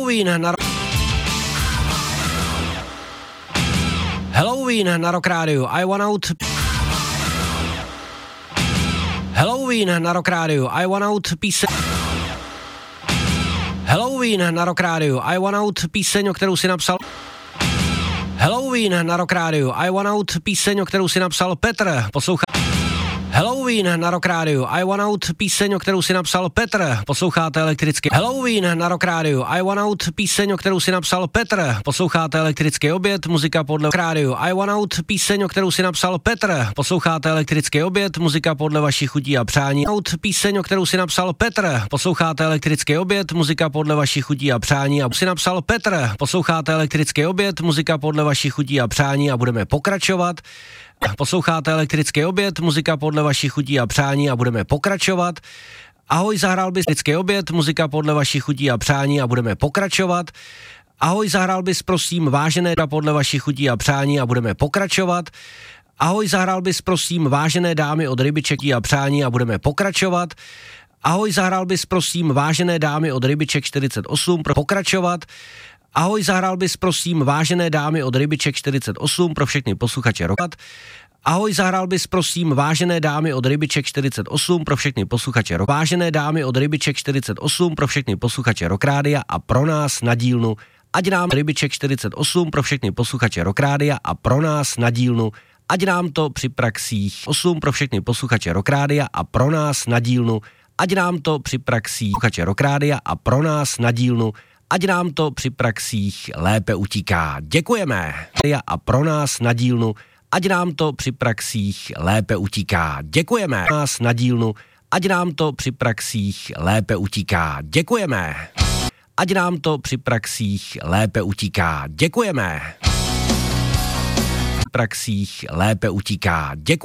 Halloween na Rock Rádiu, I want out. Halloween na Rock Rádiu, I want out píseň. Halloween na Rock Rádiu, I want out píseň, o kterou si napsal. Halloween na Rock Rádiu, I want out píseň, o kterou si napsal Petr. Poslouchá. Halloween na Rock Rádiu, I want out píseň, o kterou si napsal Petr. Posloucháte elektricky. Halloween na Rock Rádiu, I want out píseň, o kterou si napsal Petr. Posloucháte elektrický oběd, muzika podle rádiu. I want out píseň, o kterou si napsal Petr. Posloucháte elektrický oběd, muzika podle vašich chutí a přání. Out píseň, o kterou si napsal Petr. Posloucháte elektrický oběd, muzika podle vašich chutí a přání. A si napsal Petr. Posloucháte elektrický oběd, muzika podle vašich chutí a přání a budeme pokračovat. Posloucháte elektrický oběd, muzika podle vašich chutí a přání a budeme pokračovat. Ahoj, zahrál bys elektrický oběd, muzika podle vašich chutí a přání a budeme pokračovat. Ahoj, zahrál bys prosím vážené podle vašich chutí a přání a budeme pokračovat. Ahoj, zahrál bys prosím vážené dámy od Rybiček a přání a budeme pokračovat. Ahoj, zahrál bys prosím vážené dámy od Rybiček 48 pro pokračovat. Ahoj, zahrál bys prosím vážené dámy od Rybiček 48 pro všechny posluchače Rokat. Ahoj, zahrál bys prosím vážené dámy od Rybiček 48 pro všechny posluchače Rock. Vážené dámy od Rybiček 48 pro všechny posluchače Rock Rádia a pro nás na dílnu. Ať nám Rybiček 48 pro všechny posluchače Rock Rádia a pro nás na dílnu. Ať nám to při praxích 8 pro všechny posluchače Rock Rádia a pro nás na dílnu. Ať nám to při praxích posluchače Rock Rádia a pro nás na dílnu. Ať nám to při praxích lépe utíká. Děkujeme. A pro nás na dílnu, ať nám to při praxích lépe utíká. Děkujeme. Nás na dílnu, ať nám to při praxích lépe utíká. Děkujeme. Ať nám to při praxích lépe utíká. Děkujeme. Praxích lépe utíká. Děkujeme.